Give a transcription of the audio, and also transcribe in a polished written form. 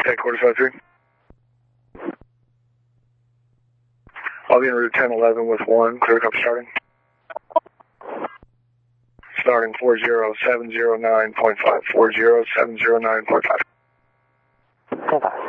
Headquarters 53. I'll be en route 1011 with 1. Clear up starting. Starting 40709.5. 40709.5. 10-5.